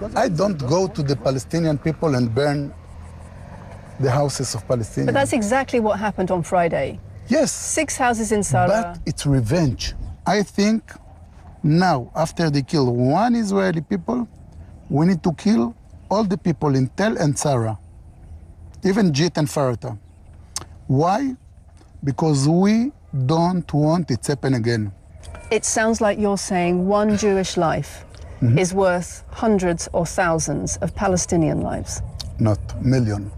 I don't go to the Palestinian people and burn the houses of Palestinians. But that's exactly what happened on Friday. Yes. 6 houses in Sarah. But it's revenge. I think now, after they kill one Israeli people, we need to kill all the people in Tel and Sarah, even Jit and Farata. Why? Because we don't want it to happen again. It sounds like you're saying one Jewish life is worth hundreds or thousands of Palestinian lives. Not million.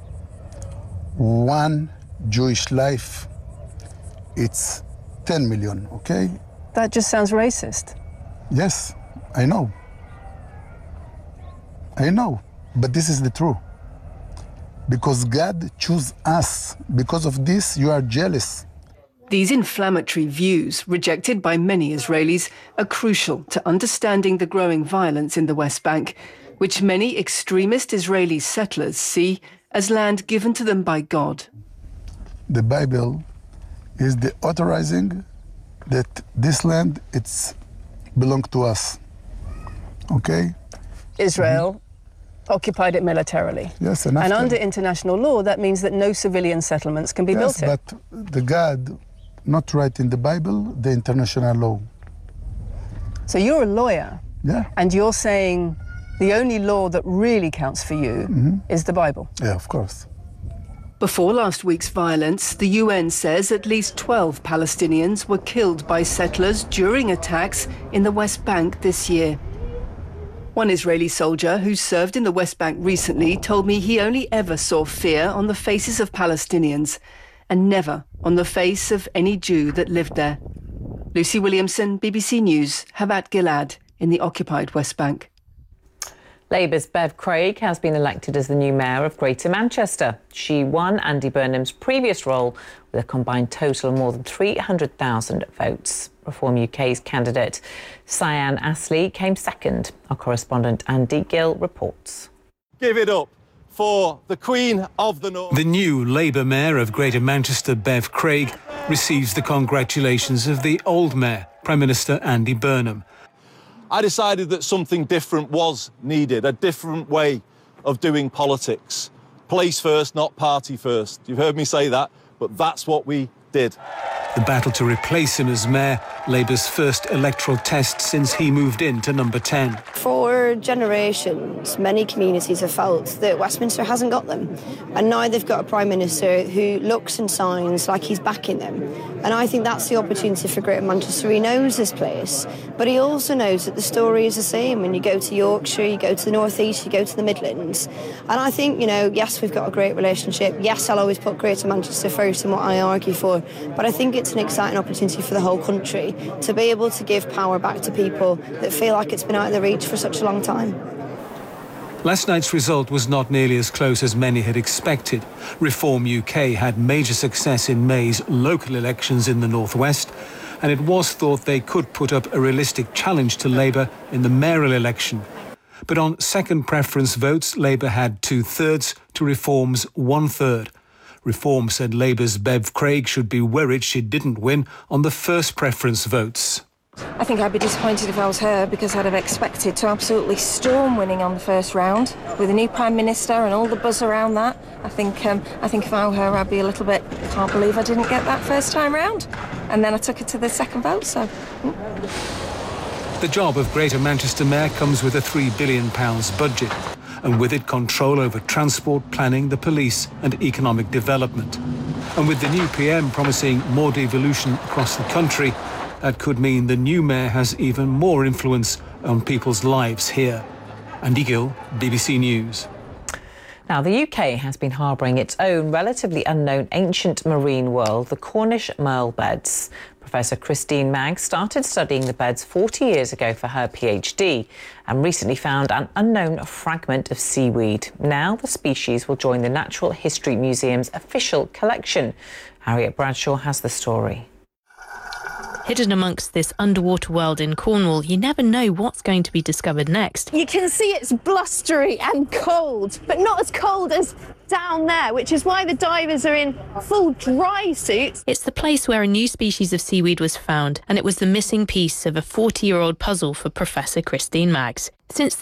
One Jewish life, it's 10 million, okay? That just sounds racist. Yes, I know. I know, but this is the truth. Because God chose us. Because of this, you are jealous. These inflammatory views, rejected by many Israelis, are crucial to understanding the growing violence in the West Bank, which many extremist Israeli settlers see as land given to them by God. The Bible is the authorizing that this land, it's belong to us, okay? Israel occupied it militarily. Yes, and under international law, that means that no civilian settlements can be built here. But the God not write in the Bible the international law. So you're a lawyer, and you're saying the only law that really counts for you is the Bible? Yeah, of course. Before last week's violence, the UN says at least 12 Palestinians were killed by settlers during attacks in the West Bank this year. One Israeli soldier who served in the West Bank recently told me he only ever saw fear on the faces of Palestinians and never on the face of any Jew that lived there. Lucy Williamson, BBC News, Habat Gilad in the occupied West Bank. Labour's Bev Craig has been elected as the new mayor of Greater Manchester. She won Andy Burnham's previous role with a combined total of more than 300,000 votes. Reform UK's candidate Cyan Astley came second. Our correspondent Andy Gill reports. Give it up for the Queen of the North. The new Labour mayor of Greater Manchester, Bev Craig, receives the congratulations of the old mayor, Prime Minister Andy Burnham. I decided that something different was needed, a different way of doing politics. Place first, not party first. You've heard me say that, but that's what we did. The battle to replace him as mayor, Labour's first electoral test since he moved into number 10. For generations, many communities have felt that Westminster hasn't got them. And now they've got a Prime Minister who looks and sounds like he's backing them. And I think that's the opportunity for Greater Manchester. He knows this place, but he also knows that the story is the same. When you go to Yorkshire, you go to the North East, you go to the Midlands. And I think, yes, we've got a great relationship. Yes, I'll always put Greater Manchester first in what I argue for. But I think it's an exciting opportunity for the whole country to be able to give power back to people that feel like it's been out of their reach for such a long time. Last night's result was not nearly as close as many had expected. Reform UK had major success in May's local elections in the northwest, and it was thought they could put up a realistic challenge to Labour in the mayoral election. But on second preference votes, Labour had 2/3 to Reform's 1/3. Reform said Labour's Bev Craig should be worried she didn't win on the first preference votes. I think I'd be disappointed if I was her, because I'd have expected to absolutely storm winning on the first round with a new Prime Minister and all the buzz around that. I think if I were her, I'd be a little bit, can't believe I didn't get that first time round. And then I took it to the second vote, so... The job of Greater Manchester Mayor comes with a £3 billion budget, and with it control over transport, planning, the police and economic development. And with the new PM promising more devolution across the country, that could mean the new mayor has even more influence on people's lives here. Andy Gill, BBC News. Now, the UK has been harbouring its own relatively unknown ancient marine world, the Cornish Merle beds. Professor Christine Maggs started studying the beds 40 years ago for her PhD and recently found an unknown fragment of seaweed. Now the species will join the Natural History Museum's official collection. Harriet Bradshaw has the story. Hidden amongst this underwater world in Cornwall, you never know what's going to be discovered next. You can see it's blustery and cold, but not as cold as down there, which is why the divers are in full dry suits. It's the place where a new species of seaweed was found, and it was the missing piece of a 40-year-old puzzle for Professor Christine Maggs. Since